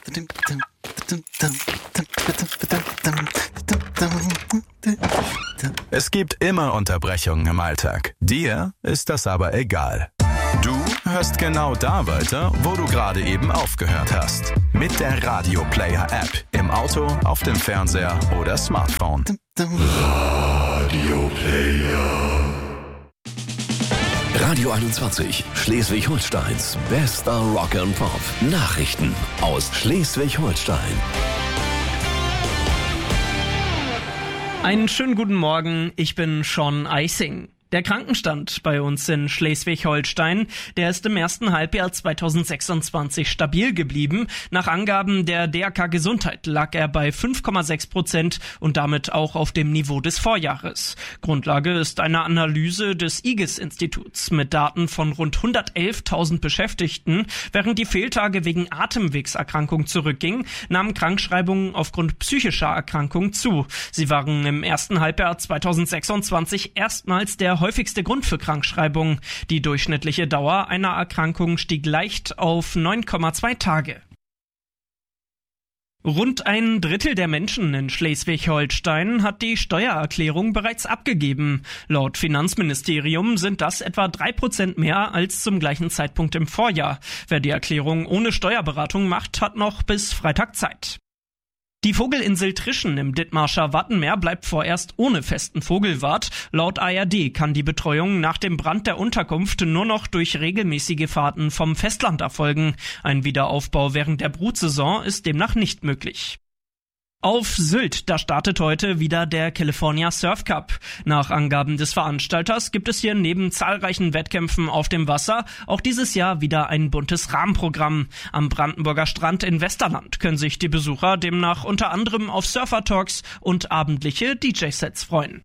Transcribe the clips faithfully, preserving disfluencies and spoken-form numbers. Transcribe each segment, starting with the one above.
Es gibt immer Unterbrechungen im Alltag. Dir ist das aber egal. Du hörst genau da weiter, wo du gerade eben aufgehört hast. Mit der Radio Player App. Im Auto, auf dem Fernseher oder Smartphone. Radio Player. Radio einundzwanzig, Schleswig-Holsteins bester Rock and Pop. Nachrichten aus Schleswig-Holstein. Einen schönen guten Morgen, ich bin Sean Eising. Der Krankenstand bei uns in Schleswig-Holstein, der ist im ersten Halbjahr zweitausendsechsundzwanzig stabil geblieben. Nach Angaben der D R K Gesundheit lag er bei fünf Komma sechs Prozent und damit auch auf dem Niveau des Vorjahres. Grundlage ist eine Analyse des I G E S-Instituts mit Daten von rund hundertelftausend Beschäftigten. Während die Fehltage wegen Atemwegserkrankung zurückgingen, nahmen Krankschreibungen aufgrund psychischer Erkrankung zu. Sie waren im ersten Halbjahr zweitausendsechsundzwanzig erstmals der häufigste Grund für Krankschreibungen. Die durchschnittliche Dauer einer Erkrankung stieg leicht auf neun Komma zwei Tage. Rund ein Drittel der Menschen in Schleswig-Holstein hat die Steuererklärung bereits abgegeben. Laut Finanzministerium sind das etwa drei Prozent mehr als zum gleichen Zeitpunkt im Vorjahr. Wer die Erklärung ohne Steuerberatung macht, hat noch bis Freitag Zeit. Die Vogelinsel Trischen im Dithmarscher Wattenmeer bleibt vorerst ohne festen Vogelwart. Laut A R D kann die Betreuung nach dem Brand der Unterkunft nur noch durch regelmäßige Fahrten vom Festland erfolgen. Ein Wiederaufbau während der Brutsaison ist demnach nicht möglich. Auf Sylt, da startet heute wieder der California Surf Cup. Nach Angaben des Veranstalters gibt es hier neben zahlreichen Wettkämpfen auf dem Wasser auch dieses Jahr wieder ein buntes Rahmenprogramm. Am Brandenburger Strand in Westerland können sich die Besucher demnach unter anderem auf Surfer-Talks und abendliche D J-Sets freuen.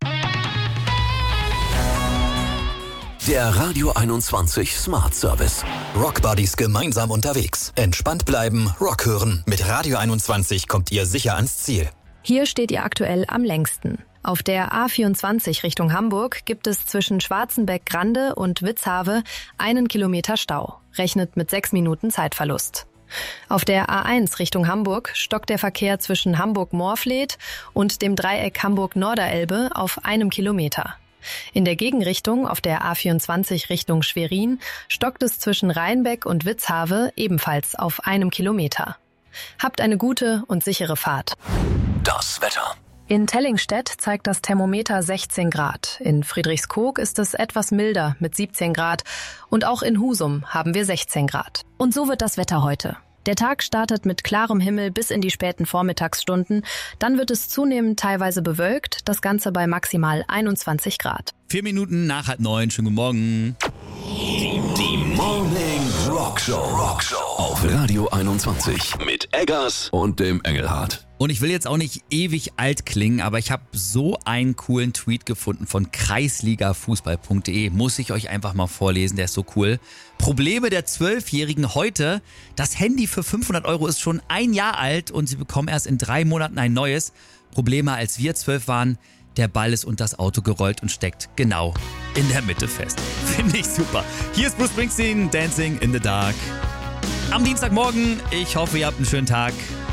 Der Radio einundzwanzig Smart Service. Rockbuddies gemeinsam unterwegs. Entspannt bleiben, Rock hören. Mit Radio einundzwanzig kommt ihr sicher ans Ziel. Hier steht ihr aktuell am längsten. Auf der A vierundzwanzig Richtung Hamburg gibt es zwischen Schwarzenbeck-Grande und Witzhave einen Kilometer Stau. Rechnet mit sechs Minuten Zeitverlust. Auf der A eins Richtung Hamburg stockt der Verkehr zwischen Hamburg-Morfleet und dem Dreieck Hamburg-Norderelbe auf einem Kilometer. In der Gegenrichtung auf der A vierundzwanzig Richtung Schwerin stockt es zwischen Rheinbeck und Witzhave ebenfalls auf einem Kilometer. Habt eine gute und sichere Fahrt. Das Wetter. In Tellingstedt zeigt das Thermometer sechzehn Grad. In Friedrichskoog ist es etwas milder mit siebzehn Grad. Und auch in Husum haben wir sechzehn Grad. Und so wird das Wetter heute. Der Tag startet mit klarem Himmel bis in die späten Vormittagsstunden. Dann wird es zunehmend teilweise bewölkt, das Ganze bei maximal einundzwanzig Grad. Vier Minuten nach halb neun. Schönen guten Morgen. Die, die Morning Rock Show. Rock Show auf Radio einundzwanzig mit Eggers und dem Engelhardt. Und ich will jetzt auch nicht ewig alt klingen, aber ich habe so einen coolen Tweet gefunden von kreisligafußball punkt de. Muss ich euch einfach mal vorlesen, der ist so cool. Probleme der Zwölfjährigen heute. Das Handy für fünfhundert Euro ist schon ein Jahr alt und sie bekommen erst in drei Monaten ein neues. Probleme, als wir zwölf waren. Der Ball ist unter das Auto gerollt und steckt genau in der Mitte fest. Finde ich super. Hier ist Bruce Springsteen, Dancing in the Dark. Am Dienstagmorgen. Ich hoffe, ihr habt einen schönen Tag.